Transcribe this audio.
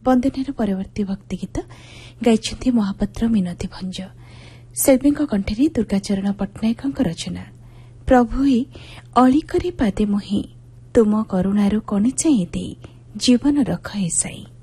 ବନ୍ଦନାର ପରବର୍ତ୍ତୀ ଭକ୍ତି ଗୀତ ଗାଇଛନ୍ତି ମହାପାତ୍ର ମିନତି ଭଞ୍ଜ। ଶିଳ୍ପୀଙ୍କ କଣ୍ଠରେ ଦୁର୍ଗାଚରଣ ପଟ୍ଟନାୟକଙ୍କ ରଚନା। ପ୍ରଭୁ ଅଳି କରି ପାଦେ ମୋହି ତୁମ କରୁଣାରୁ କଣି ଚାହିଁ ଦେଇ ଜୀବନ ରଖ ଏ ସାଇ।